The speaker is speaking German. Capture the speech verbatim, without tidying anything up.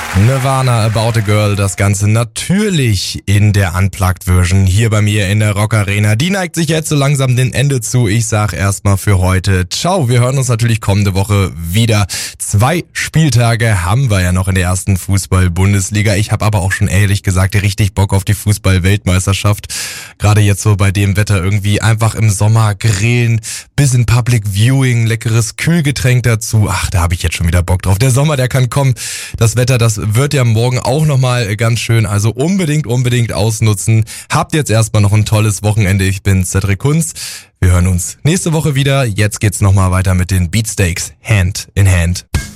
Nirvana, About a Girl, das Ganze natürlich in der Unplugged-Version hier bei mir in der Rock Arena. Die neigt sich jetzt so langsam dem Ende zu. Ich sag erstmal für heute ciao. Wir hören uns natürlich kommende Woche wieder. Zwei Spieltage haben wir ja noch in der ersten Fußball-Bundesliga. Ich habe aber auch schon ehrlich gesagt richtig Bock auf die Fußball-Weltmeisterschaft. Gerade jetzt so bei dem Wetter irgendwie einfach im Sommer grillen, bisschen Public Viewing, leckeres Kühlgetränk dazu. Ach, da habe ich jetzt schon wieder Bock drauf. Der Sommer, der kann kommen. Das Wetter, das wird ja morgen auch nochmal ganz schön, also unbedingt, unbedingt ausnutzen. Habt jetzt erstmal noch ein tolles Wochenende. Ich bin Cedric Kunz. Wir hören uns nächste Woche wieder. Jetzt geht's nochmal weiter mit den Beatsteaks Hand in Hand.